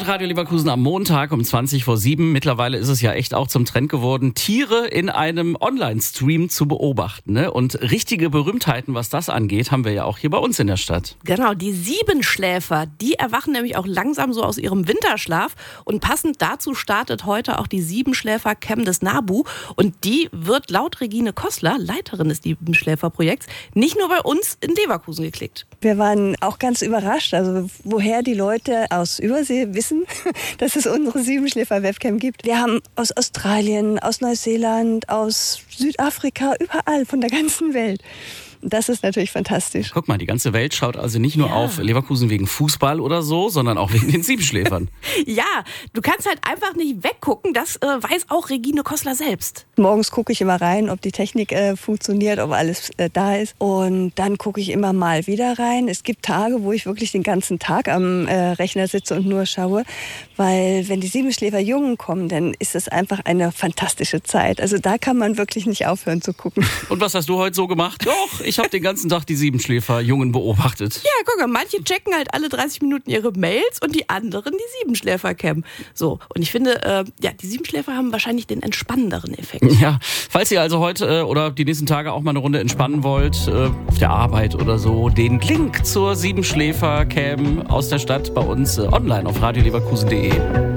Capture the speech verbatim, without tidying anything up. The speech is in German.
hört Radio Leverkusen am Montag um zwanzig vor sieben. Mittlerweile ist es ja echt auch zum Trend geworden, Tiere in einem Online-Stream zu beobachten. Ne? Und richtige Berühmtheiten, was das angeht, haben wir ja auch hier bei uns in der Stadt. Genau, die Siebenschläfer, die erwachen nämlich auch langsam so aus ihrem Winterschlaf. Und passend dazu startet heute auch die Siebenschläfer-Cam des NABU. Und die wird laut Regine Kossler, Leiterin des Siebenschläfer-Projekts, nicht nur bei uns in Leverkusen geklickt. Wir waren auch ganz überrascht, also woher die Leute aus Übersee wissen, dass es unsere Siebenschläfer-Webcam gibt. Wir haben aus Australien, aus Neuseeland, aus Südafrika, überall von der ganzen Welt. Das ist natürlich fantastisch. Guck mal, die ganze Welt schaut also nicht nur Ja. auf Leverkusen wegen Fußball oder so, sondern auch wegen den Siebenschläfern. Ja, du kannst halt einfach nicht weggucken, das äh, weiß auch Regine Kossler selbst. Morgens gucke ich immer rein, ob die Technik äh, funktioniert, ob alles äh, da ist. Und dann gucke ich immer mal wieder rein. Es gibt Tage, wo ich wirklich den ganzen Tag am äh, Rechner sitze und nur schaue. Weil wenn die Siebenschläfer-Jungen kommen, dann ist es einfach eine fantastische Zeit. Also da kann man wirklich nicht aufhören zu gucken. Und was hast du heute so gemacht? Doch, ich habe den ganzen Tag die Siebenschläfer-Jungen beobachtet. Ja, guck mal, manche checken halt alle dreißig Minuten ihre Mails und die anderen die Siebenschläfer-Cam. So, und ich finde, äh, ja, die Siebenschläfer haben wahrscheinlich den entspannenderen Effekt. Ja, falls ihr also heute äh, oder die nächsten Tage auch mal eine Runde entspannen wollt, äh, auf der Arbeit oder so, den Link zur Siebenschläfer-Cam aus der Stadt bei uns äh, online auf radio leverkusen punkt de.